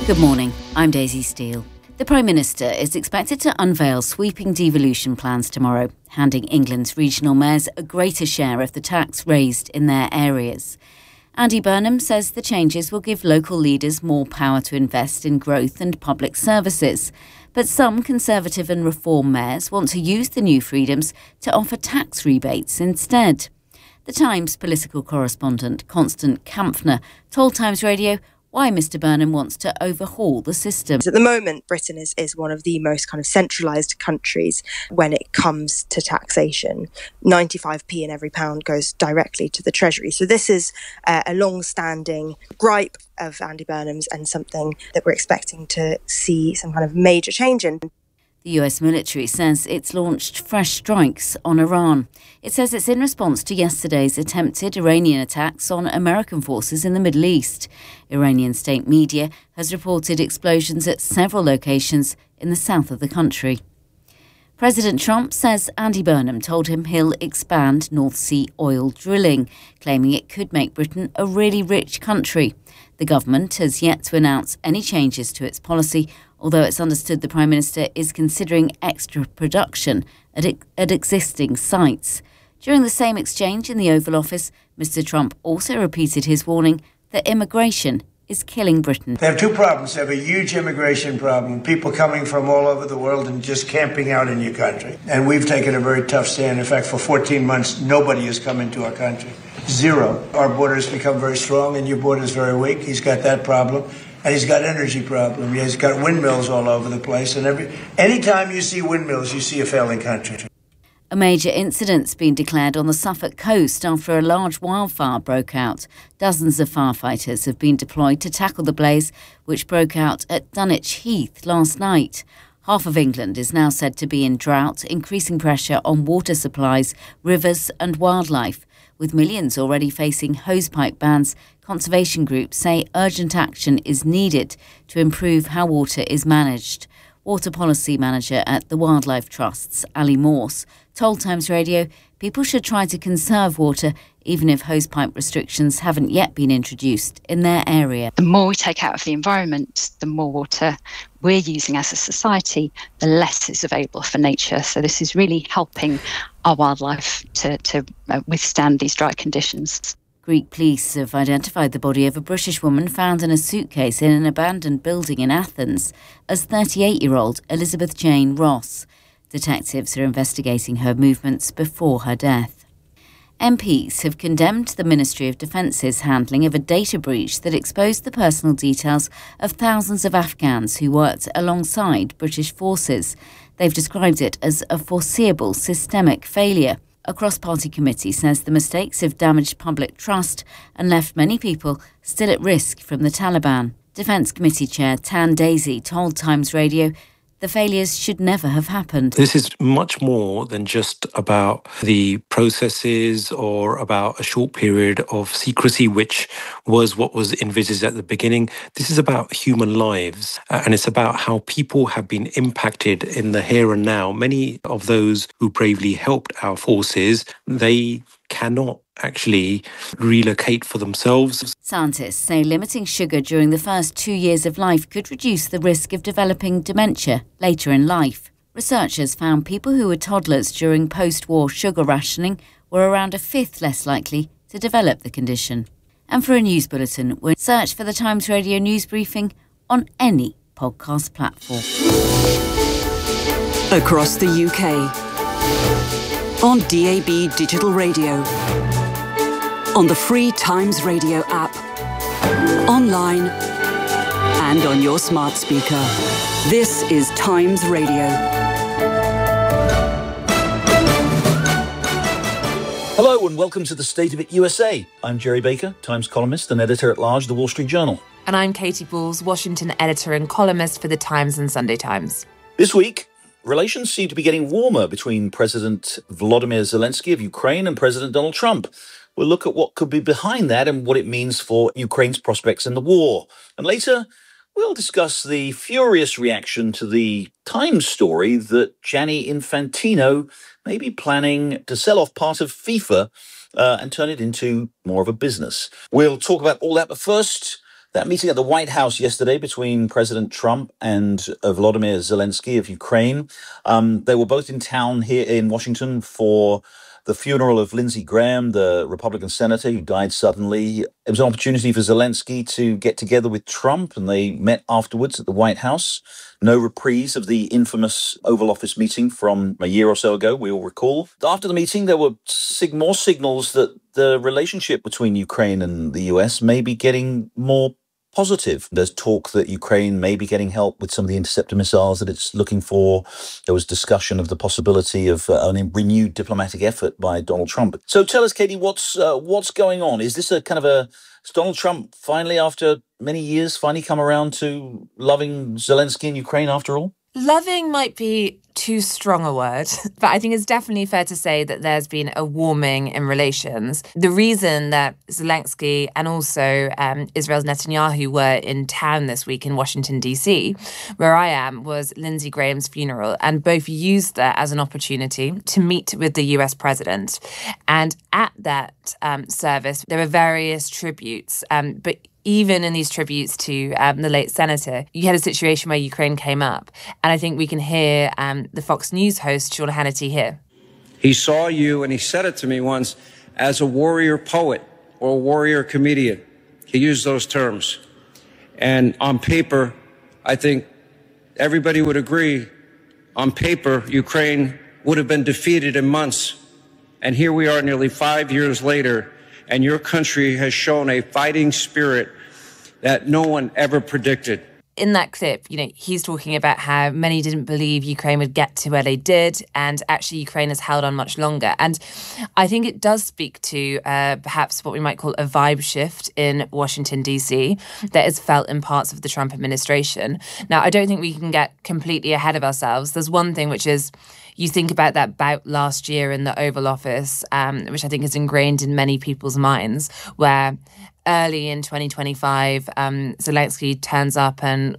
Good morning, I'm Daisy Steele. The Prime Minister is expected to unveil sweeping devolution plans tomorrow, handing England's regional mayors a greater share of the tax raised in their areas. Andy Burnham says the changes will give local leaders more power to invest in growth and public services. But some Conservative and Reform mayors want to use the new freedoms to offer tax rebates instead. The Times political correspondent Constant Kampfner told Times Radio why Mr Burnham wants to overhaul the system. At the moment, Britain is one of the most kind of centralised countries when it comes to taxation. 95p in every pound goes directly to the Treasury. So this is a long-standing gripe of Andy Burnham's and something that we're expecting to see some kind of major change in. The US military says it's launched fresh strikes on Iran. It says it's in response to yesterday's attempted Iranian attacks on American forces in the Middle East. Iranian state media has reported explosions at several locations in the south of the country. President Trump says Andy Burnham told him he'll expand North Sea oil drilling, claiming it could make Britain a really rich country. The government has yet to announce any changes to its policy, although it's understood the Prime Minister is considering extra production at existing sites. During the same exchange in the Oval Office, Mr Trump also repeated his warning that immigration is killing Britain. They have two problems. They have a huge immigration problem, people coming from all over the world and just camping out in your country. And we've taken a very tough stand. In fact, for 14 months, nobody has come into our country. Zero. Our border has become very strong and your border is very weak. He's got that problem. And he's got energy problem. He's got windmills all over the place. And anytime you see windmills, you see a failing country. A major incident's been declared on the Suffolk coast after a large wildfire broke out. Dozens of firefighters have been deployed to tackle the blaze, which broke out at Dunwich Heath last night. Half of England is now said to be in drought, increasing pressure on water supplies, rivers and wildlife. With millions already facing hosepipe bans, conservation groups say urgent action is needed to improve how water is managed. Water Policy Manager at the Wildlife Trusts, Ali Morse, told Times Radio people should try to conserve water even if hosepipe restrictions haven't yet been introduced in their area. The more we take out of the environment, the more water we're using as a society, the less is available for nature. So this is really helping our wildlife to withstand these dry conditions. Greek police have identified the body of a British woman found in a suitcase in an abandoned building in Athens as 38-year-old Elizabeth Jane Ross. Detectives are investigating her movements before her death. MPs have condemned the Ministry of Defence's handling of a data breach that exposed the personal details of thousands of Afghans who worked alongside British forces. They've described it as a foreseeable systemic failure. A cross-party committee says the mistakes have damaged public trust and left many people still at risk from the Taliban. Defence Committee Chair Tan Daisy told Times Radio the failures should never have happened. This is much more than just about the processes or about a short period of secrecy, which was what was envisaged at the beginning. This is about human lives, and it's about how people have been impacted in the here and now. Many of those who bravely helped our forces, they cannot actually relocate for themselves. Scientists say limiting sugar during the first 2 years of life could reduce the risk of developing dementia later in life. Researchers found people who were toddlers during post-war sugar rationing were around a fifth less likely to develop the condition. And for a news bulletin, search for the Times Radio news briefing on any podcast platform. Across the UK. On DAB Digital Radio. On the free Times Radio app. Online. And on your smart speaker. This is Times Radio. Hello and welcome to the State of It USA. I'm Jerry Baker, Times columnist and editor-at-large of The Wall Street Journal. And I'm Katie Balls, Washington editor and columnist for The Times and Sunday Times. This week, relations seem to be getting warmer between President Volodymyr Zelensky of Ukraine and President Donald Trump. We'll look at what could be behind that and what it means for Ukraine's prospects in the war. And later, we'll discuss the furious reaction to the Times story that Gianni Infantino may be planning to sell off part of FIFA and turn it into more of a business. We'll talk about all that, but first, That meeting at the White House yesterday between President Trump and Volodymyr Zelensky of Ukraine. They were both in town here in Washington for the funeral of Lindsey Graham, the Republican senator who died suddenly. It was an opportunity for Zelensky to get together with Trump, and they met afterwards at the White House. No reprise of the infamous Oval Office meeting from a year or so ago, we all recall. After the meeting, there were more signals that the relationship between Ukraine and the US may be getting more positive. There's talk that Ukraine may be getting help with some of the interceptor missiles that it's looking for. There was discussion of the possibility of a renewed diplomatic effort by Donald Trump. So tell us, Katie, what's going on? Is this a kind of has Donald Trump finally, after many years, finally come around to loving Zelensky in Ukraine after all? Loving might be too strong a word, but I think it's definitely fair to say that there's been a warming in relations. The reason that Zelensky and also Israel's Netanyahu were in town this week in Washington, D.C., where I am, was Lindsey Graham's funeral, and both used that as an opportunity to meet with the US president. And at that service, there were various tributes, but even in these tributes to the late senator, you had a situation where Ukraine came up. And I think we can hear the Fox News host, Sean Hannity, here. He saw you, and he said it to me once, as a warrior poet or a warrior comedian. He used those terms. And on paper, I think everybody would agree, on paper, Ukraine would have been defeated in months. And here we are nearly 5 years later, and your country has shown a fighting spirit that no one ever predicted. In that clip, he's talking about how many didn't believe Ukraine would get to where they did, and actually Ukraine has held on much longer. And I think it does speak to perhaps what we might call a vibe shift in Washington, D.C. that is felt in parts of the Trump administration. Now, I don't think we can get completely ahead of ourselves. There's one thing, which is you think about that bout last year in the Oval Office, which I think is ingrained in many people's minds, where early in 2025, Zelensky turns up and,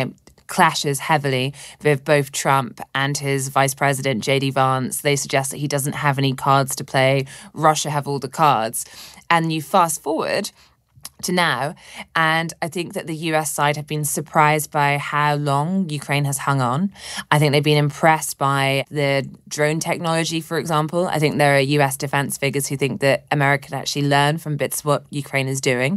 clashes heavily with both Trump and his vice president, J.D. Vance. They suggest that he doesn't have any cards to play. Russia have all the cards. And you fast forward to now, and I think that the US side have been surprised by how long Ukraine has hung on. I think they've been impressed by the drone technology, for example. I think there are US defense figures who think that America can actually learn from bits of what Ukraine is doing.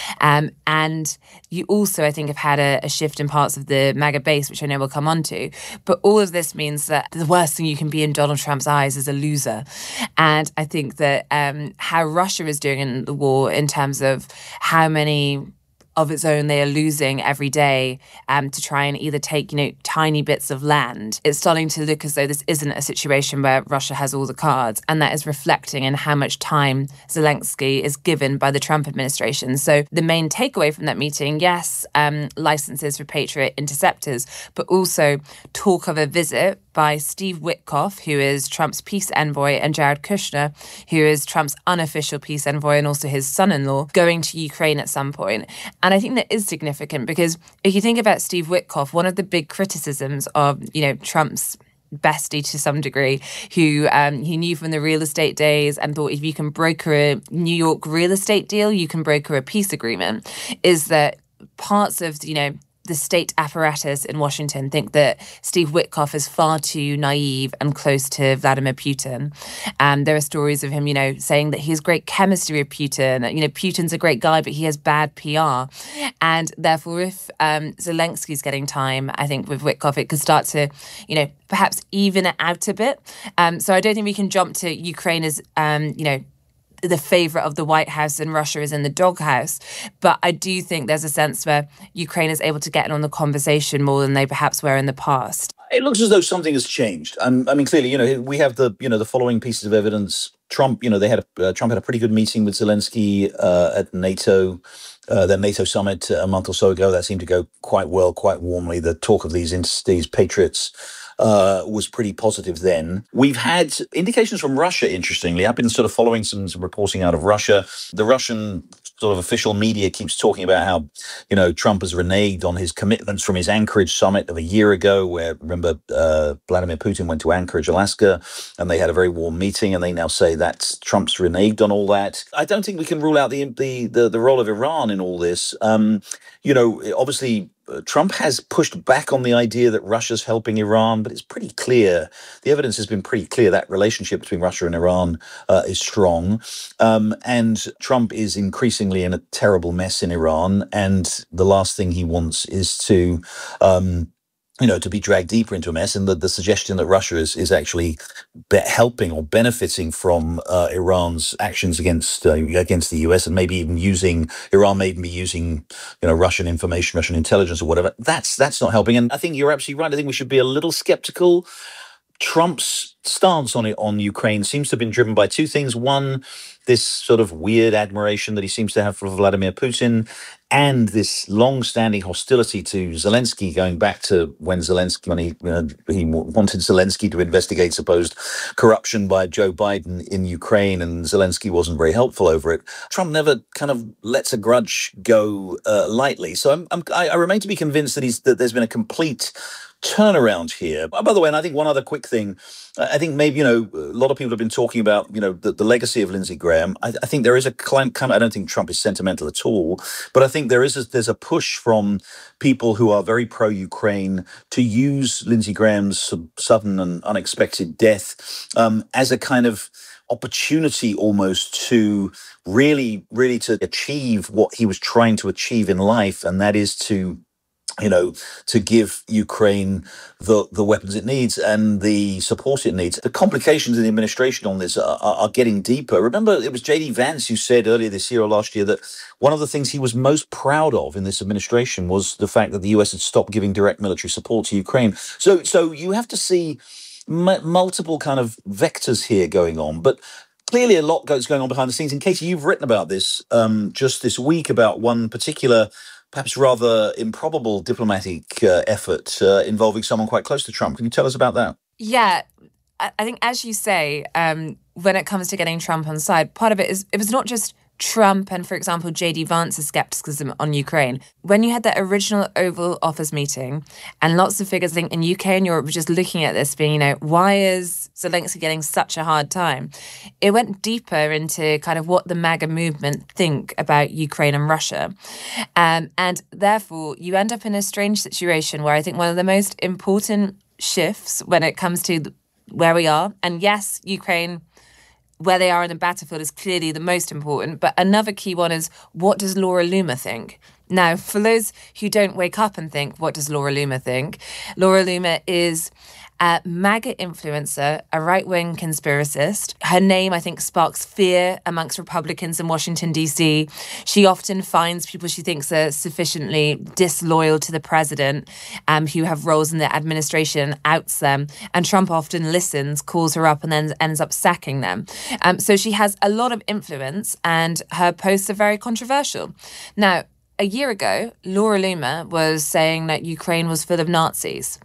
And you also, I think, have had a shift in parts of the MAGA base, which I know we'll come on to. But all of this means that the worst thing you can be in Donald Trump's eyes is a loser. And I think that how Russia is doing in the war in terms of how many of its own they are losing every day to try and either take, tiny bits of land. It's starting to look as though this isn't a situation where Russia has all the cards, and that is reflecting in how much time Zelensky is given by the Trump administration. So the main takeaway from that meeting, yes, licenses for Patriot interceptors, but also talk of a visit by Steve Witkoff, who is Trump's peace envoy, and Jared Kushner, who is Trump's unofficial peace envoy and also his son-in-law, going to Ukraine at some point. And I think that is significant because if you think about Steve Witkoff, one of the big criticisms of, Trump's bestie to some degree, who he knew from the real estate days and thought if you can broker a New York real estate deal, you can broker a peace agreement, is that parts of, the state apparatus in Washington think that Steve Witkoff is far too naive and close to Vladimir Putin. There are stories of him, saying that he has great chemistry with Putin. Putin's a great guy, but he has bad PR. And therefore, if Zelensky's getting time, I think with Witkoff, it could start to, perhaps even it out a bit. So I don't think we can jump to Ukraine as, the favourite of the White House and Russia is in the doghouse. But I do think there's a sense where Ukraine is able to get in on the conversation more than they perhaps were in the past. It looks as though something has changed. Clearly, we have the following pieces of evidence. Trump, Trump had a pretty good meeting with Zelensky at NATO, their NATO summit a month or so ago. That seemed to go quite well, quite warmly. The talk of these Patriots was pretty positive then. We've had indications from Russia, interestingly. I've been sort of following some reporting out of Russia. The Russian sort of official media keeps talking about how, Trump has reneged on his commitments from his Anchorage summit of a year ago, where, remember, Vladimir Putin went to Anchorage, Alaska, and they had a very warm meeting, and they now say that Trump's reneged on all that. I don't think we can rule out the role of Iran in all this. Obviously, Trump has pushed back on the idea that Russia's helping Iran, but it's pretty clear. The evidence has been pretty clear that relationship between Russia and Iran is strong. And Trump is increasingly in a terrible mess in Iran. And the last thing he wants is to be dragged deeper into a mess. And the suggestion that Russia is actually helping or benefiting from Iran's actions against the US, and maybe even Iran may even be using Russian information, Russian intelligence or whatever. That's not helping. And I think you're absolutely right. I think we should be a little skeptical. Trump's stance on Ukraine seems to have been driven by two things. One, this sort of weird admiration that he seems to have for Vladimir Putin, and this long-standing hostility to Zelensky, going back to when he wanted Zelensky to investigate supposed corruption by Joe Biden in Ukraine, and Zelensky wasn't very helpful over it. Trump never kind of lets a grudge go lightly. So I remain to be convinced that there's been a complete turnaround here. By the way, and I think one other quick thing, I think maybe, a lot of people have been talking about, the legacy of Lindsey Graham. I think there is a kind of, I don't think Trump is sentimental at all, but I think there's a push from people who are very pro-Ukraine to use Lindsey Graham's sudden and unexpected death as a kind of opportunity almost to really to achieve what he was trying to achieve in life, and that is to give Ukraine the weapons it needs and the support it needs. The complications in the administration on this are getting deeper. Remember, it was J.D. Vance who said earlier this year or last year that one of the things he was most proud of in this administration was the fact that the US had stopped giving direct military support to Ukraine. So you have to see multiple kind of vectors here going on, but clearly a lot going on behind the scenes. And Katie, you've written about this just this week, about one particular perhaps rather improbable diplomatic effort involving someone quite close to Trump. Can you tell us about that? Yeah, I think, as you say, when it comes to getting Trump on side, part of it is it was not just Trump and, for example, J.D. Vance's skepticism on Ukraine. When you had that original Oval Office meeting, and lots of figures, I think, in UK and Europe were just looking at this, being, why is Zelensky getting such a hard time? It went deeper into kind of what the MAGA movement think about Ukraine and Russia. And therefore, you end up in a strange situation where I think one of the most important shifts when it comes to where we are, and yes, Ukraine, where they are in the battlefield, is clearly the most important. But another key one is, what does Laura Loomer think? Now, for those who don't wake up and think, what does Laura Loomer think? Laura Loomer is a MAGA influencer, a right-wing conspiracist. Her name, I think, sparks fear amongst Republicans in Washington, D.C. She often finds people she thinks are sufficiently disloyal to the president, who have roles in the administration, outs them. And Trump often listens, calls her up, and then ends up sacking them. So she has a lot of influence, and her posts are very controversial. Now, a year ago, Laura Loomer was saying that Ukraine was full of Nazis.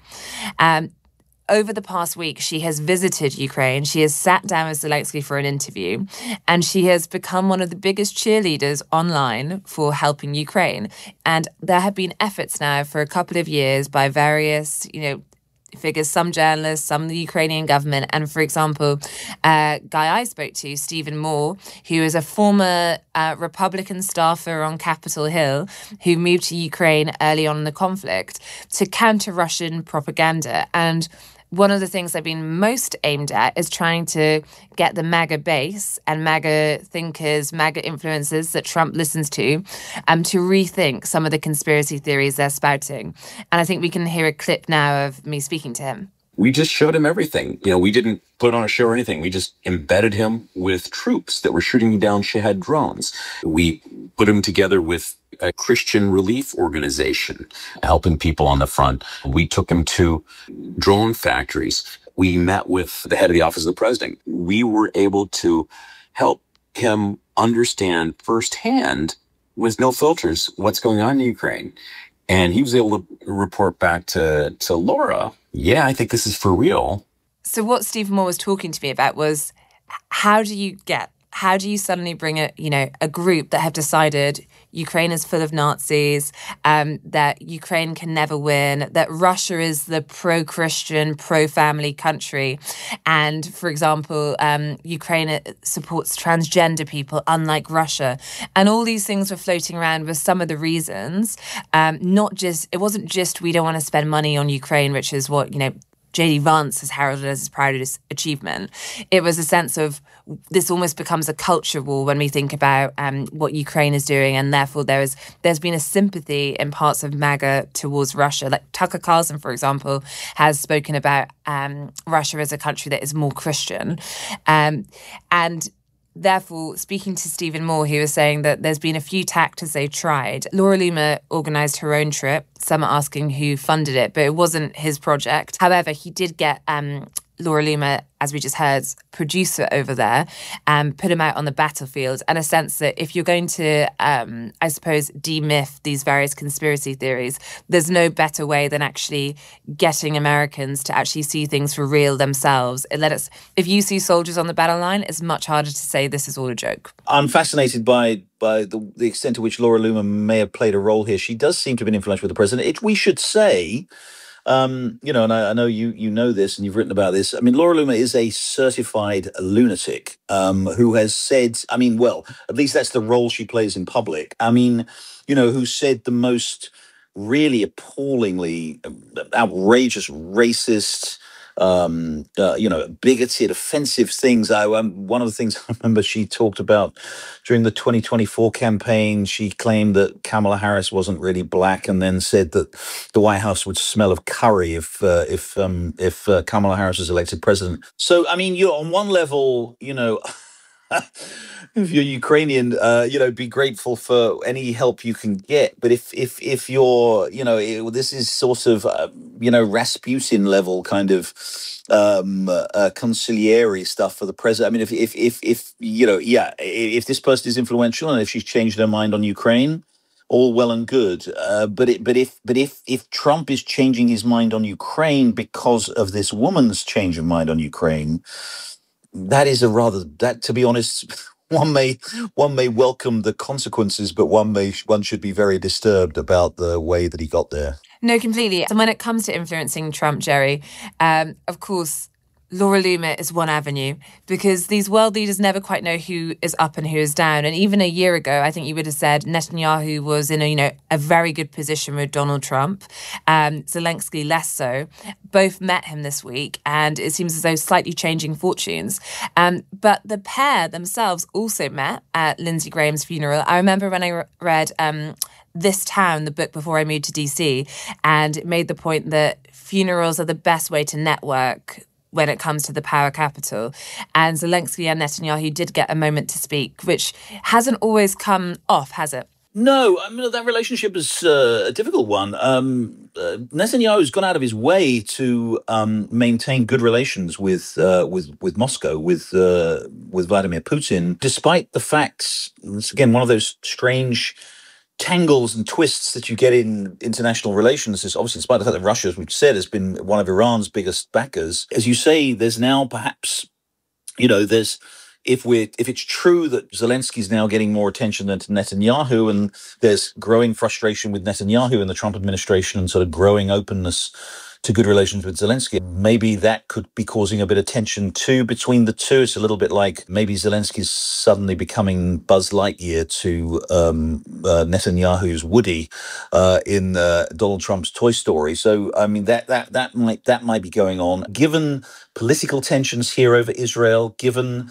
Over the past week, she has visited Ukraine. She has sat down with Zelensky for an interview, and she has become one of the biggest cheerleaders online for helping Ukraine. And there have been efforts now for a couple of years by various, figures, some journalists, some the Ukrainian government. And for example, a guy I spoke to, Stephen Moore, who is a former Republican staffer on Capitol Hill, who moved to Ukraine early on in the conflict to counter Russian propaganda. And one of the things they've been most aimed at is trying to get the MAGA base and MAGA thinkers, MAGA influencers that Trump listens to rethink some of the conspiracy theories they're spouting. And I think we can hear a clip now of me speaking to him. We just showed him everything. We didn't put on a show or anything. We just embedded him with troops that were shooting down Shahed drones. We put him together with a Christian relief organization helping people on the front. We took him to drone factories. We met with the head of the office of the president. We were able to help him understand firsthand, with no filters, what's going on in Ukraine. And he was able to report back to Laura, yeah, I think this is for real. So what Stephen Moore was talking to me about was, how do you get how do you suddenly bring a group that have decided Ukraine is full of Nazis, that Ukraine can never win, that Russia is the pro-Christian, pro-family country, and, for example, Ukraine supports transgender people, unlike Russia. And all these things were floating around with some of the reasons. It wasn't just we don't want to spend money on Ukraine, which is what, J.D. Vance has heralded as his proudest achievement. It was a sense of this almost becomes a culture war when we think about what Ukraine is doing, and therefore there's been a sympathy in parts of MAGA towards Russia. Like Tucker Carlson, for example, has spoken about Russia as a country that is more Christian, and therefore, speaking to Stephen Moore, he was saying that there's been a few tactics they tried. Laura Loomer organised her own trip. Some are asking who funded it, but it wasn't his project. However, he did get Laura Loomer, as we just heard, producer over there, put him out on the battlefield, and a sense that if you're going to, I suppose, demyth these various conspiracy theories, there's no better way than actually getting Americans to actually see things for real themselves. If you see soldiers on the battle line, it's much harder to say this is all a joke. I'm fascinated by the extent to which Laura Loomer may have played a role here. She does seem to have been influential with the president. We should say, and I know you know this and you've written about this. I mean, Laura Loomer is a certified lunatic who has said, at least that's the role she plays in public. Who said the most really appallingly outrageous, racist, bigoted, offensive things. One of the things I remember she talked about during the 2024 campaign, she claimed that Kamala Harris wasn't really black, and then said that the White House would smell of curry if Kamala Harris was elected president. So, you're on one level, if you're Ukrainian, be grateful for any help you can get. But if you're, this is sort of, Rasputin level kind of conciliary stuff for the president. If this person is influential and if she's changed her mind on Ukraine, all well and good. But if Trump is changing his mind on Ukraine because of this woman's change of mind on Ukraine, that to be honest, one may welcome the consequences, but one should be very disturbed about the way that he got there. No, completely. And when it comes to influencing Trump, Jerry, of course, Laura Loomer is one avenue, because these world leaders never quite know who is up and who is down. And even a year ago, I think you would have said Netanyahu was in a very good position with Donald Trump. Zelensky less so. Both met him this week, and it seems as though slightly changing fortunes. But the pair themselves also met at Lindsey Graham's funeral. I remember when I read This Town, the book before I moved to DC, and it made the point that funerals are the best way to network when it comes to the power capital. And Zelensky and Netanyahu did get a moment to speak, which hasn't always come off, has it? No, that relationship is a difficult one. Netanyahu's gone out of his way to maintain good relations with Moscow, with Vladimir Putin, despite the facts. It's again one of those strange tangles and twists that you get in international relations. Is obviously, despite the fact that Russia, as we've said, has been one of Iran's biggest backers. As you say, there's now perhaps, there's if it's true that Zelensky's now getting more attention than Netanyahu, and there's growing frustration with Netanyahu and the Trump administration, and sort of growing openness to good relations with Zelensky, maybe that could be causing a bit of tension too between the two. It's a little bit like maybe Zelensky's suddenly becoming Buzz Lightyear to Netanyahu's Woody in Donald Trump's Toy Story. So that might be going on. Given political tensions here over Israel, given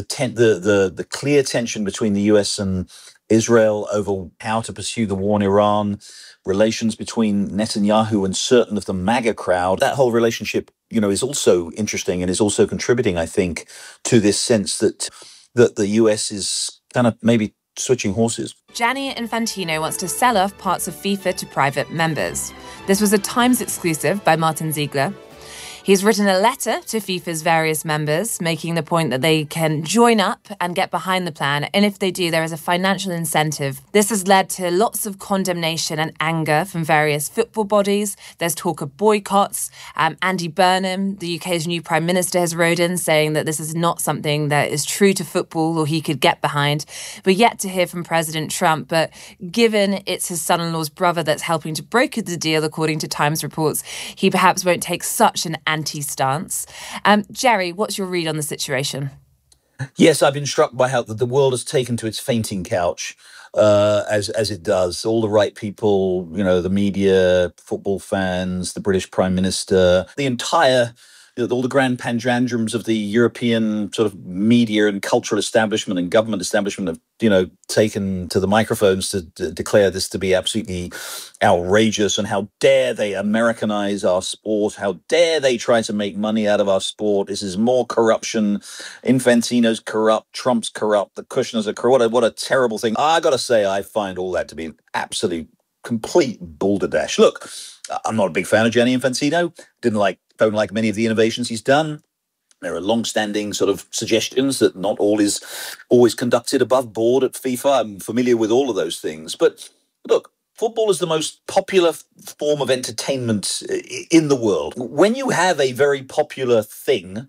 the clear tension between the US and Israel over how to pursue the war in Iran, relations between Netanyahu and certain of the MAGA crowd, that whole relationship, is also interesting and is also contributing, I think, to this sense that the US is kind of maybe switching horses. Gianni Infantino wants to sell off parts of FIFA to private members. This was a Times exclusive by Martin Ziegler. He's written a letter to FIFA's various members, making the point that they can join up and get behind the plan. And if they do, there is a financial incentive. This has led to lots of condemnation and anger from various football bodies. There's talk of boycotts. Andy Burnham, the UK's new Prime Minister, has wrote in saying that this is not something that is true to football or he could get behind. We're yet to hear from President Trump, but given it's his son-in-law's brother that's helping to broker the deal, according to Times reports, he perhaps won't take such an anti-stance. Jerry, what's your read on the situation? Yes, I've been struck by how the world has taken to its fainting couch, as it does. All the right people, the media, football fans, the British Prime Minister, the entire, all the grand panjandrums of the European sort of media and cultural establishment and government establishment have, taken to the microphones to declare this to be absolutely outrageous, and how dare they Americanize our sport? How dare they try to make money out of our sport? This is more corruption. Infantino's corrupt. Trump's corrupt. The Kushners are corrupt. What a terrible thing. I got to say, I find all that to be an absolute complete balderdash. Look, I'm not a big fan of Gianni Infantino. Don't like many of the innovations he's done. There are long-standing sort of suggestions that not all is always conducted above board at FIFA. I'm familiar with all of those things. But look, football is the most popular form of entertainment in the world. When you have a very popular thing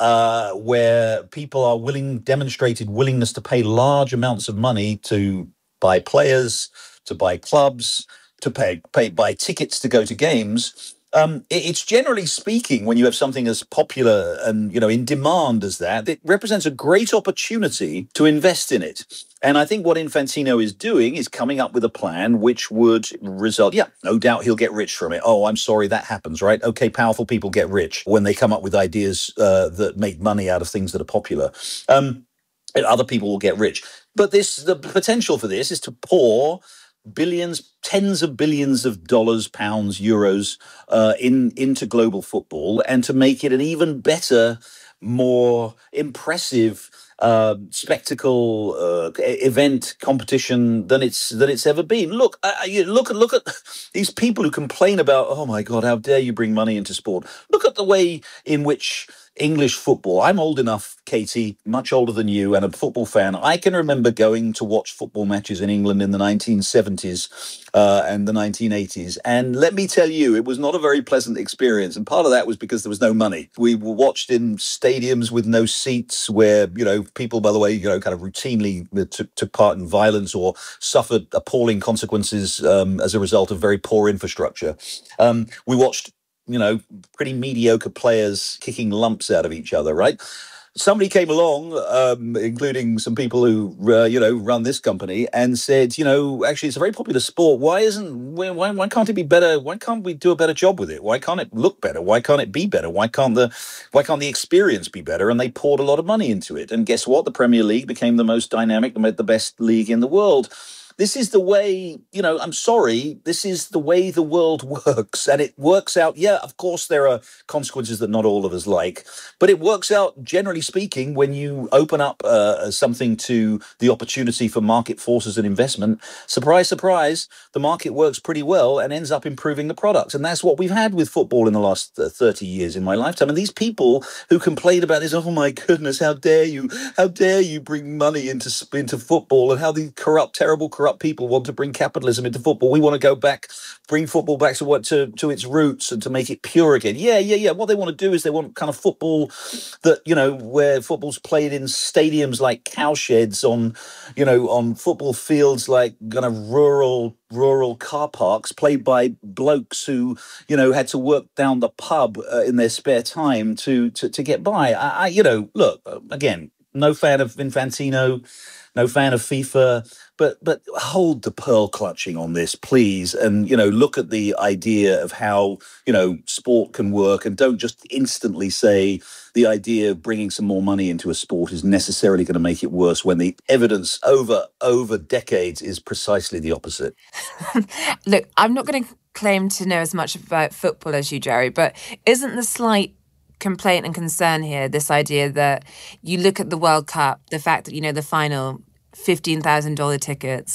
where people are demonstrated willingness to pay large amounts of money to buy players, to buy clubs, to buy tickets to go to games, it's generally speaking, when you have something as popular and, in demand as that, it represents a great opportunity to invest in it. And I think what Infantino is doing is coming up with a plan which would result, no doubt he'll get rich from it. Oh, I'm sorry, that happens, right? Okay, powerful people get rich when they come up with ideas that make money out of things that are popular. Other people will get rich. But the potential for this is to pour billions, tens of billions of dollars, pounds, euros into global football, and to make it an even better, more impressive spectacle, event, competition than it's ever been. Look at these people who complain about, oh my God, how dare you bring money into sport? Look at the way in which English football. I'm old enough, Katie, much older than you, and a football fan. I can remember going to watch football matches in England in the 1970s and the 1980s. And let me tell you, it was not a very pleasant experience. And part of that was because there was no money. We were watched in stadiums with no seats where, people, by the way, kind of routinely took part in violence or suffered appalling consequences as a result of very poor infrastructure. We watched pretty mediocre players kicking lumps out of each other, right? Somebody came along, including some people who, run this company, and said, actually, it's a very popular sport. Why can't it be better? Why can't we do a better job with it? Why can't it look better? Why can't it be better? Why can't the experience be better? And they poured a lot of money into it. And guess what? The Premier League became the most dynamic, the best league in the world. This is the way, I'm sorry, this is the way the world works. And it works out, of course, there are consequences that not all of us like. But it works out, generally speaking, when you open up something to the opportunity for market forces and investment. Surprise, surprise, the market works pretty well and ends up improving the product. And that's what we've had with football in the last 30 years in my lifetime. And these people who complain about this, oh my goodness, how dare you bring money into football, and how the terrible corrupt people want to bring capitalism into football. We want to bring football back to its roots and to make it pure again. Yeah. What they want to do is they want kind of football that, where football's played in stadiums like cowsheds, on football fields like kind of rural car parks, played by blokes who, had to work down the pub in their spare time to get by. Look, again, no fan of Infantino, no fan of FIFA, but hold the pearl clutching on this, please. And, look at the idea of how, sport can work, and don't just instantly say the idea of bringing some more money into a sport is necessarily going to make it worse, when the evidence over decades is precisely the opposite. Look, I'm not going to claim to know as much about football as you, Jerry, but isn't the slight complaint and concern here this idea that you look at the World Cup, the fact that, the final $15,000 tickets,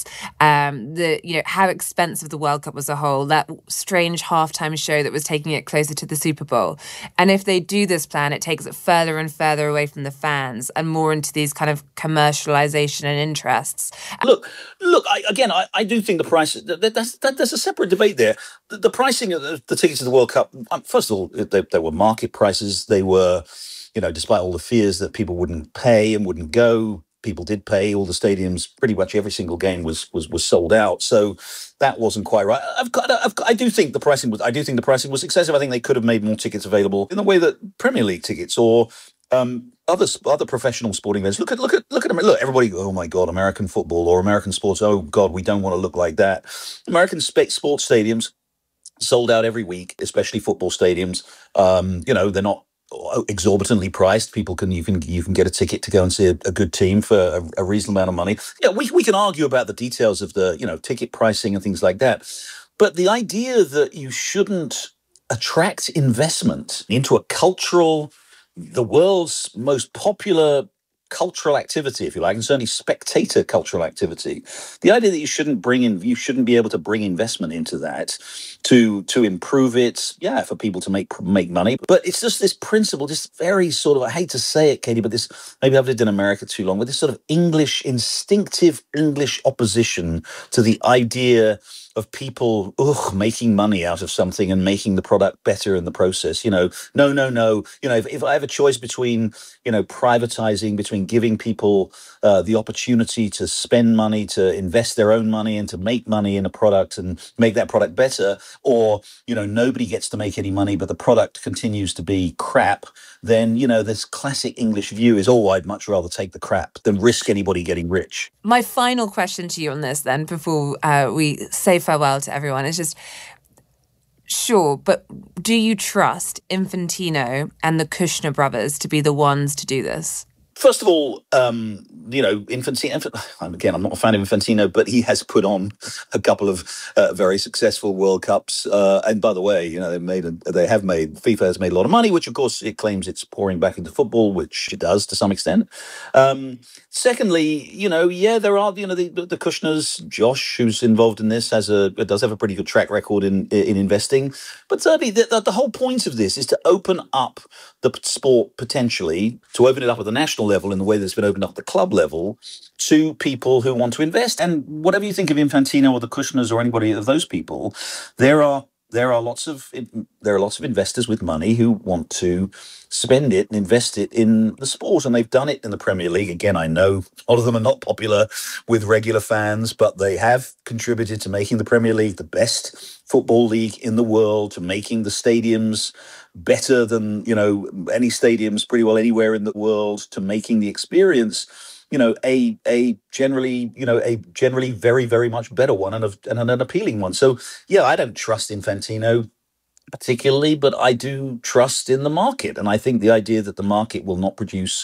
how expensive the World Cup was a whole, that strange halftime show that was taking it closer to the Super Bowl. And if they do this plan, it takes it further and further away from the fans and more into these kind of commercialization and interests. Look, I do think the price, there's a separate debate there. The pricing of the tickets to the World Cup, first of all, they were market prices. They were, despite all the fears that people wouldn't pay and wouldn't go, people did pay. All the stadiums, pretty much every single game was sold out. So that wasn't quite right. I do think the pricing was excessive. I think they could have made more tickets available in the way that Premier League tickets or other professional sporting events. Look at everybody. Oh my God, American football or American sports. Oh God, we don't want to look like that. American sports stadiums sold out every week, especially football stadiums. They're not exorbitantly priced. You can get a ticket to go and see a good team for a reasonable amount of money. Yeah, we can argue about the details of the ticket pricing and things like that, but the idea that you shouldn't attract investment into the world's most popular cultural activity, if you like, and certainly spectator cultural activity. The idea that you shouldn't be able to bring investment into that to improve it, for people to make money. But it's just this principle, this very sort of, I hate to say it, Katie, but this, maybe I've lived in America too long, but this sort of instinctive English opposition to the idea of people making money out of something and making the product better in the process. No. If I have a choice between, privatizing, between giving people the opportunity to spend money, to invest their own money and to make money in a product and make that product better, or, nobody gets to make any money, but the product continues to be crap, then, this classic English view is, I'd much rather take the crap than risk anybody getting rich. My final question to you on this then, before we say farewell to everyone, is just, sure, but do you trust Infantino and the Kushner brothers to be the ones to do this? First of all, Infantino, again, I'm not a fan of Infantino, but he has put on a couple of very successful World Cups. And by the way, FIFA has made a lot of money, which of course it claims it's pouring back into football, which it does to some extent. Secondly, there are, the Kushners, Josh, who's involved in this, does have a pretty good track record in investing. But thirdly, the whole point of this is to open up the sport potentially, to open it up at the national level in the way that's been opened up at the club level to people who want to invest. And whatever you think of Infantino or the Kushners or anybody of those people, there are lots of investors with money who want to spend it and invest it in the sport, and they've done it in the Premier League. Again, I know a lot of them are not popular with regular fans, but they have contributed to making the Premier League the best football league in the world, to making the stadiums better than any stadiums pretty well anywhere in the world, to making the experience a generally very, very much better one and an appealing one. So I don't trust Infantino particularly, but I do trust in the market, and I think the idea that the market will not produce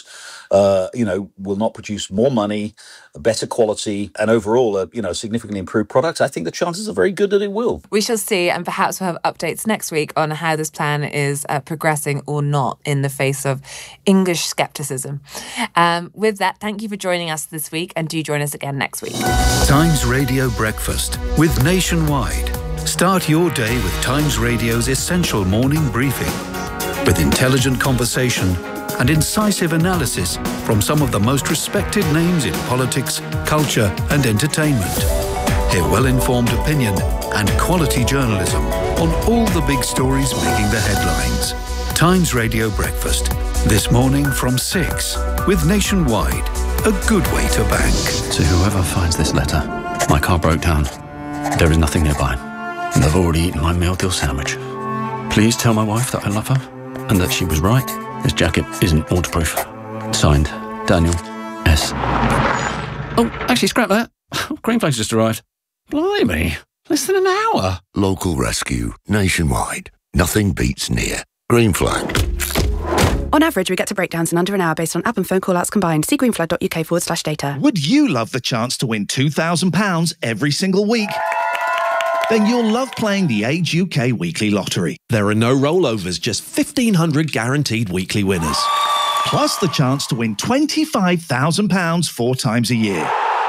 more money, a better quality, and overall a significantly improved product, I think the chances are very good that it will. We shall see, and perhaps we'll have updates next week on how this plan is progressing or not in the face of English scepticism. With that, thank you for joining us this week, and do join us again next week. Times Radio Breakfast with Nationwide. Start your day with Times Radio's essential morning briefing, with intelligent conversation and incisive analysis from some of the most respected names in politics, culture and entertainment. Hear well-informed opinion and quality journalism on all the big stories making the headlines. Times Radio Breakfast, this morning from 6, with Nationwide, a good way to bank. To whoever finds this letter, my car broke down. There is nothing nearby, and I've already eaten my meal deal sandwich. Please tell my wife that I love her, and that she was right. This jacket isn't waterproof. Signed, Daniel S. Oh, actually, scrap that. Green flag's just arrived. Blimey, less than an hour. Local rescue, nationwide. Nothing beats near. Green flag. On average, we get to breakdowns in under an hour based on app and phone call-outs combined. See greenflag.uk/data. Would you love the chance to win £2,000 every single week? Then you'll love playing the Age UK Weekly Lottery. There are no rollovers, just 1,500 guaranteed weekly winners. Plus the chance to win £25,000 4 times a year.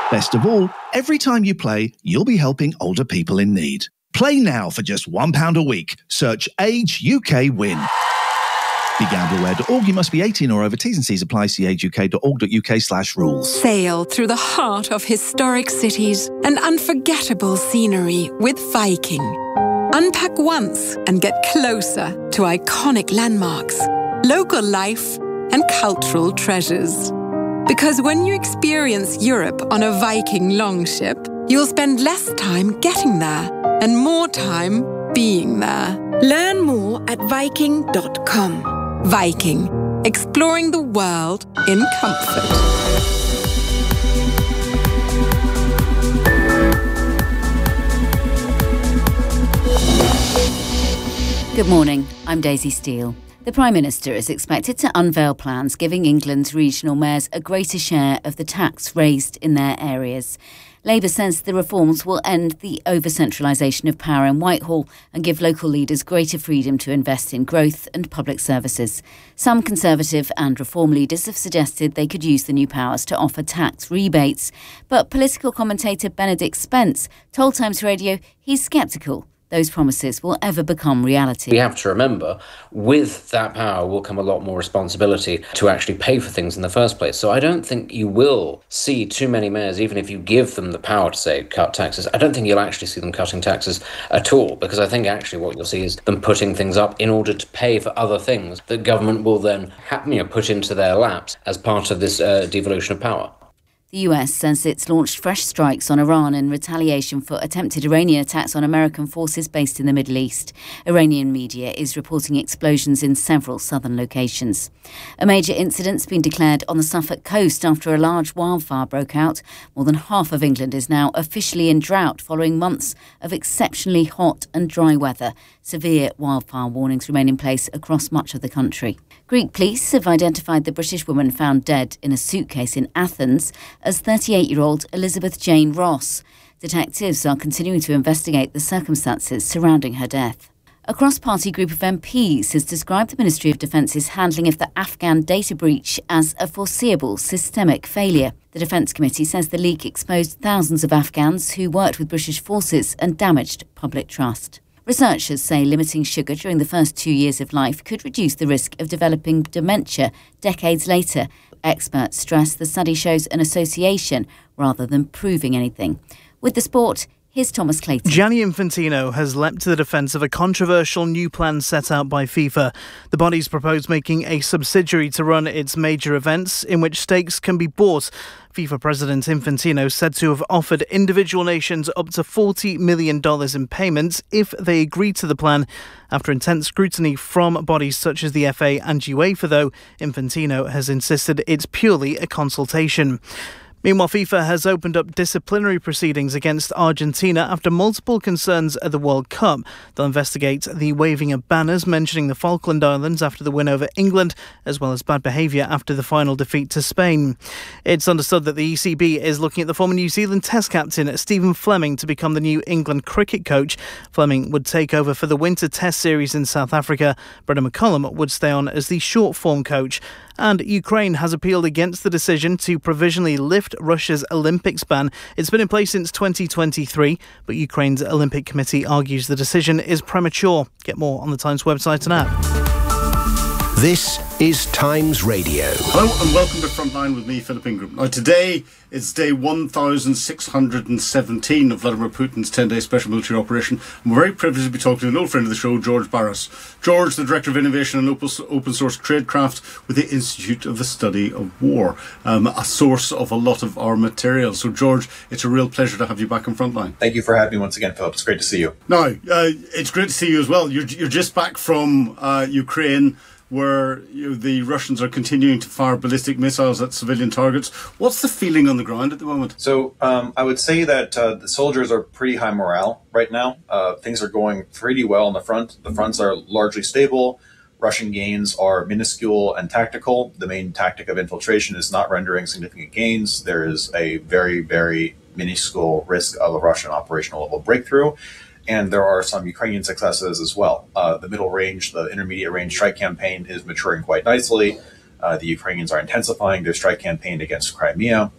Best of all, every time you play, you'll be helping older people in need. Play now for just £1 a week. Search Age UK Win. BeGambleAware.org. You must be 18 or over. T's and C's apply. See ageuk.org.uk/rules. Sail through the heart of historic cities and unforgettable scenery with Viking. Unpack once and get closer to iconic landmarks, local life, and cultural treasures. Because when you experience Europe on a Viking longship, you'll spend less time getting there and more time being there. Learn more at Viking.com. Viking, exploring the world in comfort. Good morning, I'm Daisy Steele. The Prime Minister is expected to unveil plans giving England's regional mayors a greater share of the tax raised in their areas. Labour says the reforms will end the over-centralisation of power in Whitehall and give local leaders greater freedom to invest in growth and public services. Some Conservative and Reform leaders have suggested they could use the new powers to offer tax rebates. But political commentator Benedict Spence told Times Radio he's sceptical those promises will ever become reality. We have to remember, with that power will come a lot more responsibility to actually pay for things in the first place. So I don't think you will see too many mayors, even if you give them the power to, say, cut taxes. I don't think you'll actually see them cutting taxes at all, because I think actually what you'll see is them putting things up in order to pay for other things that government will then put into their laps as part of this devolution of power. The US says it's launched fresh strikes on Iran in retaliation for attempted Iranian attacks on American forces based in the Middle East. Iranian media is reporting explosions in several southern locations. A major incident's been declared on the Suffolk coast after a large wildfire broke out. More than half of England is now officially in drought following months of exceptionally hot and dry weather. Severe wildfire warnings remain in place across much of the country. Greek police have identified the British woman found dead in a suitcase in Athens as 38-year-old Elizabeth Jane Ross. Detectives are continuing to investigate the circumstances surrounding her death. A cross-party group of MPs has described the Ministry of Defence's handling of the Afghan data breach as a foreseeable systemic failure. The Defence Committee says the leak exposed thousands of Afghans who worked with British forces and damaged public trust. Researchers say limiting sugar during the first 2 years of life could reduce the risk of developing dementia decades later. Experts stress the study shows an association rather than proving anything. With the sport, here's Thomas Clayton. Gianni Infantino has leapt to the defence of a controversial new plan set out by FIFA. The body's proposed making a subsidiary to run its major events in which stakes can be bought. FIFA President Infantino said to have offered individual nations up to $40 million in payments if they agree to the plan. After intense scrutiny from bodies such as the FA and UEFA, though, Infantino has insisted it's purely a consultation. Meanwhile, FIFA has opened up disciplinary proceedings against Argentina after multiple concerns at the World Cup. They'll investigate the waving of banners mentioning the Falkland Islands after the win over England, as well as bad behaviour after the final defeat to Spain. It's understood that the ECB is looking at the former New Zealand Test captain Stephen Fleming to become the new England cricket coach. Fleming would take over for the Winter Test Series in South Africa. Brendan McCullum would stay on as the short-form coach. And Ukraine has appealed against the decision to provisionally lift Russia's Olympics ban. It's been in place since 2023, but Ukraine's Olympic Committee argues the decision is premature. Get more on the Times website and app. This is Times Radio. Hello and welcome to Frontline with me, Philip Ingram. Now today it's day 1617 of Vladimir Putin's 10-day special military operation. I'm very privileged to be talking to an old friend of the show, George Barras. George, the Director of Innovation and Open Source Tradecraft with the Institute of the Study of War, a source of a lot of our material. So George, it's a real pleasure to have you back on Frontline. Thank you for having me once again, Philip. It's great to see you. Now, it's great to see you as well. You're just back from Ukraine, where the Russians are continuing to fire ballistic missiles at civilian targets. What's the feeling on the ground at the moment? So I would say that the soldiers are pretty high morale right now. Things are going pretty well on the front. The fronts are largely stable. Russian gains are minuscule and tactical. The main tactic of infiltration is not rendering significant gains. There is a very, very minuscule risk of a Russian operational level breakthrough. And there are some Ukrainian successes as well. The middle range, the intermediate range strike campaign is maturing quite nicely. The Ukrainians are intensifying their strike campaign against Crimea.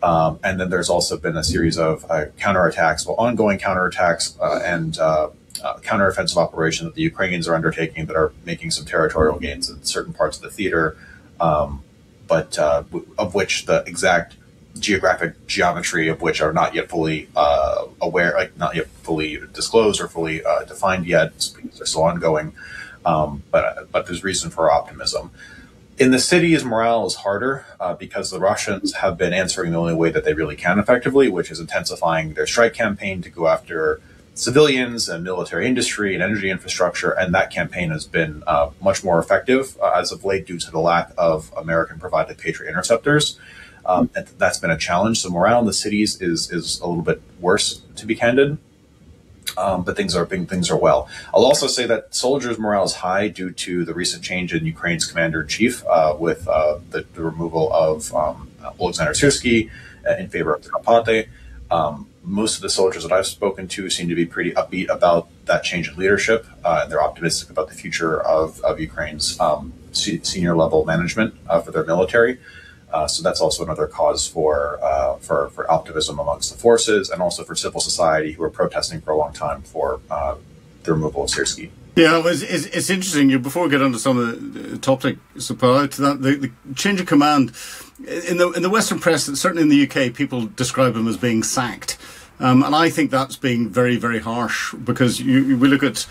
And then there's also been a series of counterattacks, ongoing counterattacks and counteroffensive operations that the Ukrainians are undertaking that are making some territorial gains in certain parts of the theater, but of which the exact geographic geometry of which are not yet fully not yet fully disclosed or fully defined yet, because they're still ongoing. But there's reason for optimism. In the cities, morale is harder because the Russians have been answering the only way that they really can effectively, which is intensifying their strike campaign to go after civilians and military industry and energy infrastructure. And that campaign has been much more effective as of late due to the lack of American-provided Patriot interceptors. And that's been a challenge. So morale in the cities is a little bit worse, to be candid. But things are well. I'll also say that soldiers' morale is high due to the recent change in Ukraine's commander-in-chief with the removal of Alexander Syrsky in favor of Karpate. Most of the soldiers that I've spoken to seem to be pretty upbeat about that change in leadership, and they're optimistic about the future of Ukraine's senior level management for their military. So that's also another cause for optimism amongst the forces and also for civil society who are protesting for a long time for the removal of Syrsky. Yeah, it's interesting. Before we get on to some of the topics about that, the change of command in the Western press, certainly in the UK, people describe him as being sacked, and I think that's being very, very harsh because we look at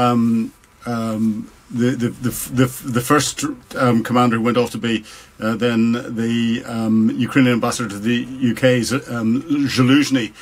the first commander who went off to be then the Ukrainian ambassador to the UK, Zaluzhny.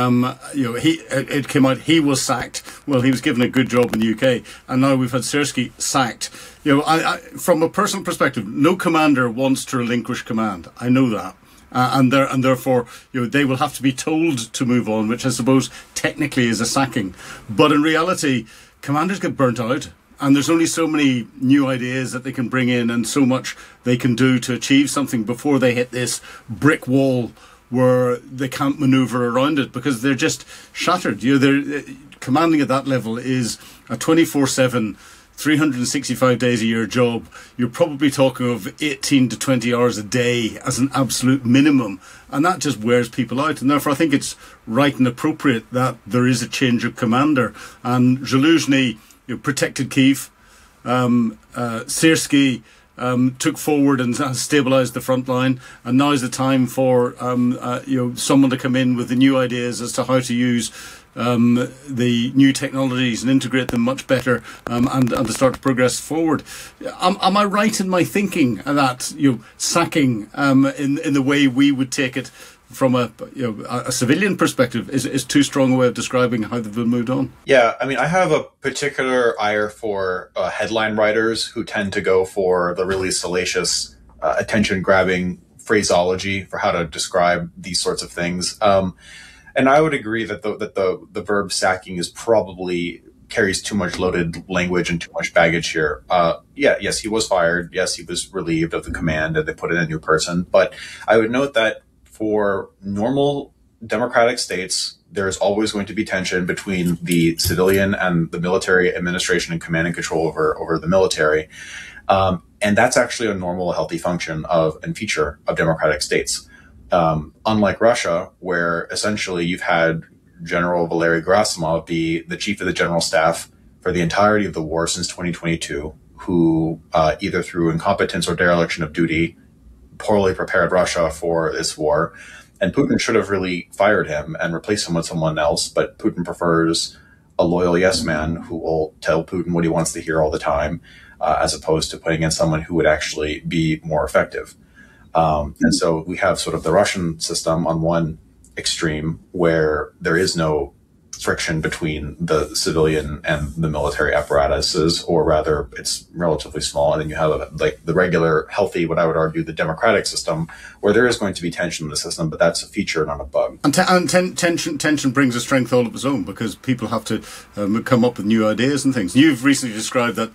It came out he was sacked. Well, he was given a good job in the UK, and now we've had Syrsky sacked. I from a personal perspective, no commander wants to relinquish command. I know that. And therefore, they will have to be told to move on, which I suppose technically is a sacking. But in reality, commanders get burnt out. And there's only so many new ideas that they can bring in and so much they can do to achieve something before they hit this brick wall where they can't maneuver around it because they're just shattered. Commanding at that level is a 24/7, 365 days a year job. You're probably talking of 18 to 20 hours a day as an absolute minimum. And that just wears people out. And therefore, I think it's right and appropriate that there is a change of commander. And Zaluzhny protected Kyiv. Syrsky took forward and stabilised the front line, and now is the time for someone to come in with the new ideas as to how to use the new technologies and integrate them much better, and to start to progress forward. Am I right in my thinking that sacking in the way we would take it from a civilian perspective is too strong a way of describing how they've been moved on? Yeah, I mean, I have a particular ire for headline writers who tend to go for the really salacious, attention-grabbing phraseology for how to describe these sorts of things. And I would agree that the verb sacking is probably carries too much loaded language and too much baggage here. Yes, he was fired. Yes, he was relieved of the command and they put in a new person. But I would note that for normal democratic states, there's always going to be tension between the civilian and the military administration and command and control over the military. And that's actually a normal, healthy function and feature of democratic states. Unlike Russia, where essentially you've had General Valery Gerasimov be the chief of the general staff for the entirety of the war since 2022, who either through incompetence or dereliction of duty poorly prepared Russia for this war, and Putin should have really fired him and replaced him with someone else, but Putin prefers a loyal yes man who will tell Putin what he wants to hear all the time, as opposed to putting in someone who would actually be more effective. And so we have sort of the Russian system on one extreme where there is no friction between the civilian and the military apparatuses, or rather it's relatively small. And then you have like the regular, healthy, what I would argue, the democratic system, where there is going to be tension in the system, but that's a feature, not a bug. And tension brings a strength all of its own because people have to come up with new ideas and things. You've recently described that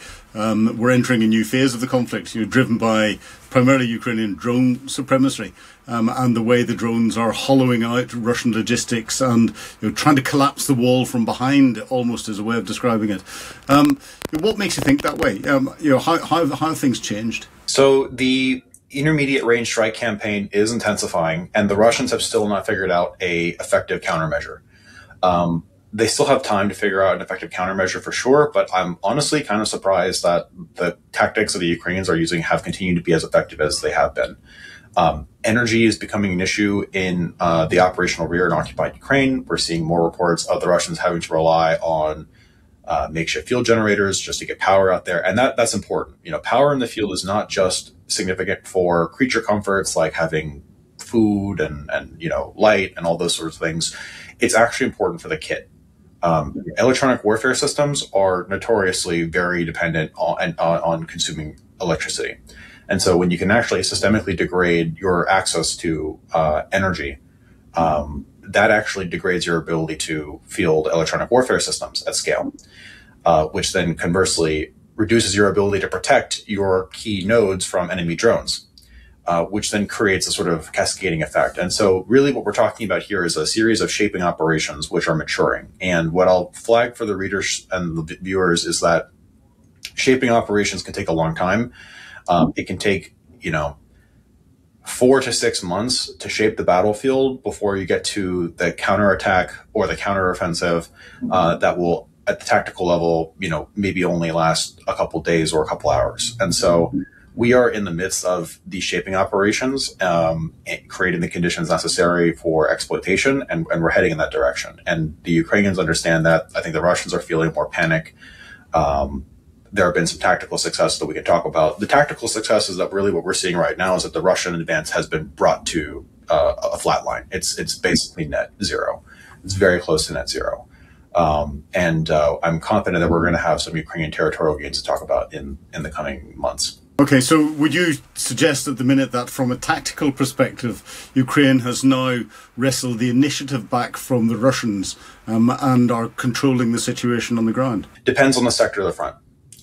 we're entering a new phase of the conflict, driven by primarily Ukrainian drone supremacy, and the way the drones are hollowing out Russian logistics and trying to collapse the wall from behind, almost as a way of describing it. What makes you think that way? How have things changed? So intermediate range strike campaign is intensifying, and the Russians have still not figured out a effective countermeasure. They still have time to figure out an effective countermeasure for sure, but I'm honestly kind of surprised that the tactics that the Ukrainians are using have continued to be as effective as they have been. Energy is becoming an issue in the operational rear in occupied Ukraine. We're seeing more reports of the Russians having to rely on makeshift field generators just to get power out there. And that's important. You know, power in the field is not just significant for creature comforts like having food and you know, light and all those sorts of things. It's actually important for the kit. Electronic warfare systems are notoriously very dependent on consuming electricity. And so when you can actually systemically degrade your access to energy, that actually degrades your ability to field electronic warfare systems at scale, which then conversely reduces your ability to protect your key nodes from enemy drones, which then creates a sort of cascading effect. And so really what we're talking about here is a series of shaping operations which are maturing. And what I'll flag for the readers and the viewers is that shaping operations can take a long time. It can take, 4 to 6 months to shape the battlefield before you get to the counterattack or the counteroffensive that will, at the tactical level, maybe only last a couple days or a couple hours. And so we are in the midst of these shaping operations, creating the conditions necessary for exploitation, and we're heading in that direction. And the Ukrainians understand that. I think the Russians are feeling more panic. There have been some tactical successes that we can talk about. The tactical success is that really what we're seeing right now is that the Russian advance has been brought to a flat line. It's basically net zero. It's very close to net zero. And I'm confident that we're going to have some Ukrainian territorial gains to talk about in the coming months. Okay, so would you suggest at the minute that from a tactical perspective, Ukraine has now wrestled the initiative back from the Russians and are controlling the situation on the ground? Depends on the sector of the front.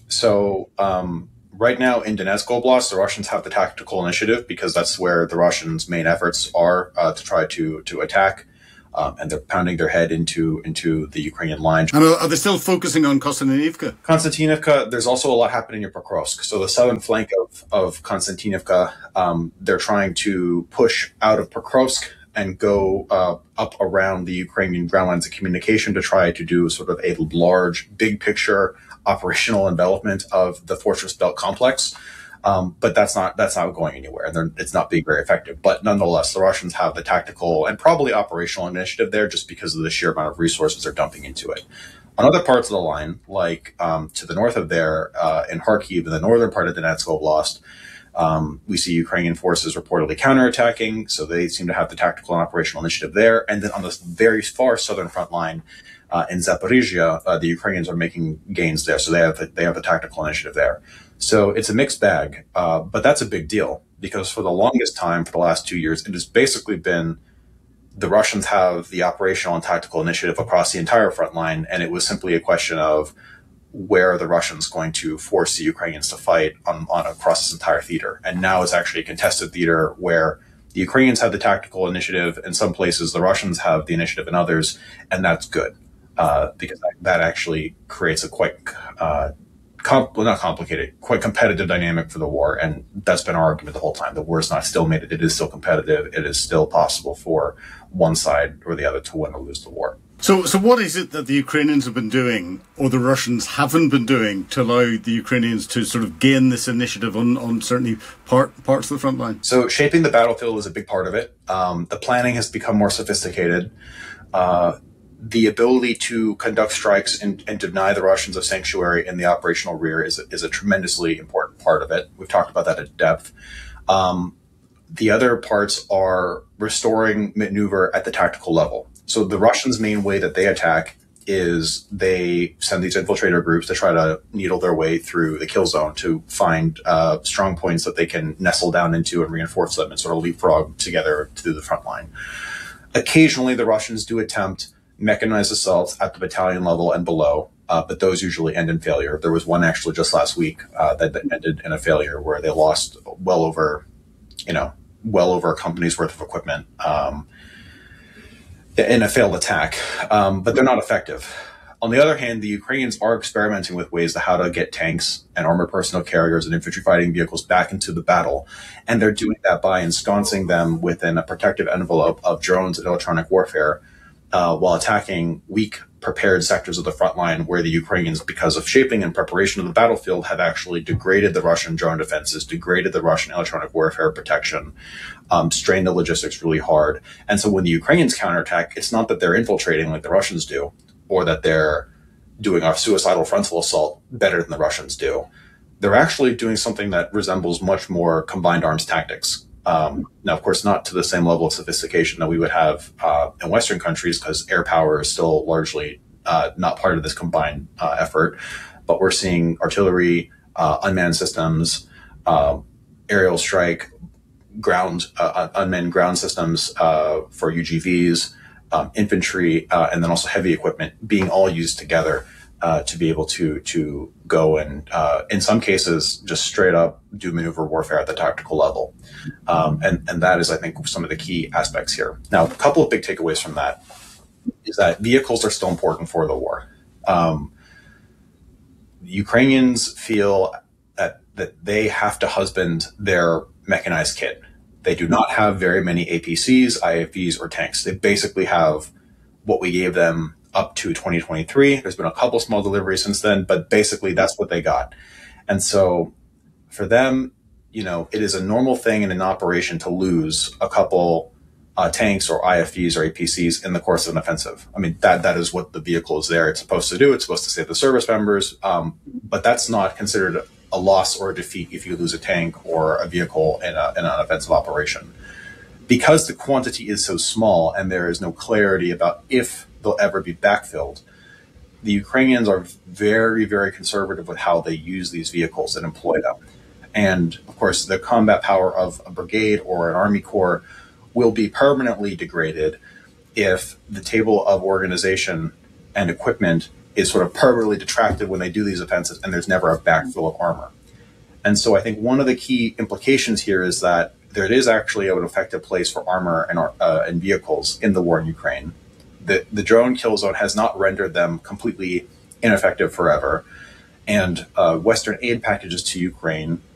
So right now in Donetsk Oblast, the Russians have the tactical initiative because that's where the Russians' main efforts are to try to attack. And they're pounding their head into the Ukrainian line. And are they still focusing on Konstantinivka? Konstantinivka, there's also a lot happening in Pokrovsk. So the southern flank of Konstantinivka, they're trying to push out of Pokrovsk and go up around the Ukrainian ground lines of communication to try to do sort of a large, big picture operational envelopment of the Fortress Belt complex. But that's not going anywhere, and it's not being very effective. But nonetheless, the Russians have the tactical and probably operational initiative there just because of the sheer amount of resources they're dumping into it. On other parts of the line, like to the north of there, in Kharkiv, in the northern part of Donetsk Oblast, we see Ukrainian forces reportedly counterattacking, so they seem to have the tactical and operational initiative there. And then on the very far southern front line, in Zaporizhia, the Ukrainians are making gains there, so they have the tactical initiative there. So it's a mixed bag, but that's a big deal because for the longest time, for the last 2 years, it has basically been the Russians have the operational and tactical initiative across the entire front line, and it was simply a question of where are the Russians going to force the Ukrainians to fight on across this entire theater. And now it's actually a contested theater where the Ukrainians have the tactical initiative in some places, the Russians have the initiative in others, and that's good because that actually creates a quite not complicated, quite competitive dynamic for the war. And that's been our argument the whole time. The war is not stalemated. It is still competitive. It is still possible for one side or the other to win or lose the war. So what is it that the Ukrainians have been doing, or the Russians haven't been doing, to allow the Ukrainians to sort of gain this initiative on certainly parts of the front line? So shaping the battlefield is a big part of it. The planning has become more sophisticated. The ability to conduct strikes and deny the Russians of sanctuary in the operational rear is a tremendously important part of it. We've talked about that at depth. The other parts are restoring maneuver at the tactical level. So the Russians' main way that they attack is they send these infiltrator groups to try to needle their way through the kill zone to find strong points that they can nestle down into and reinforce them and sort of leapfrog together to the front line. Occasionally, the Russians do attempt mechanized assaults at the battalion level and below, but those usually end in failure. There was one actually just last week that ended in a failure where they lost well over a company's worth of equipment in a failed attack, but they're not effective. On the other hand, the Ukrainians are experimenting with ways to how to get tanks and armored personnel carriers and infantry fighting vehicles back into the battle. And they're doing that by ensconcing them within a protective envelope of drones and electronic warfare, while attacking weak, prepared sectors of the front line where the Ukrainians, because of shaping and preparation of the battlefield, have actually degraded the Russian drone defenses, degraded the Russian electronic warfare protection, strained the logistics really hard. And so when the Ukrainians counterattack, it's not that they're infiltrating like the Russians do, or that they're doing a suicidal frontal assault better than the Russians do. They're actually doing something that resembles much more combined arms tactics. Now, of course, not to the same level of sophistication that we would have in Western countries, because air power is still largely not part of this combined effort. But we're seeing artillery, unmanned systems, aerial strike, unmanned ground systems for UGVs, infantry, and then also heavy equipment being all used together to be able to go and, in some cases, just straight up do maneuver warfare at the tactical level. And that is, I think, some of the key aspects here. Now, a couple of big takeaways from that is that vehicles are still important for the war. Ukrainians feel that they have to husband their mechanized kit. They do not have very many APCs, IFVs, or tanks. They basically have what we gave them up to 2023. There's been a couple small deliveries since then, but basically that's what they got. And so for them, it is a normal thing in an operation to lose a couple tanks or IFVs or APCs in the course of an offensive. I mean, that is what the vehicle is there. It's supposed to do. It's supposed to save the service members. But that's not considered a loss or a defeat if you lose a tank or a vehicle in an offensive operation. Because the quantity is so small and there is no clarity about if they'll ever be backfilled, the Ukrainians are very, very conservative with how they use these vehicles and employ them. And, of course, the combat power of a brigade or an army corps will be permanently degraded if the table of organization and equipment is sort of permanently detracted when they do these offensives and there's never a backfill of armor. And so I think one of the key implications here is that there is actually an effective place for armor and vehicles in the war in Ukraine. The drone kill zone has not rendered them completely ineffective forever. And Western aid packages to Ukraine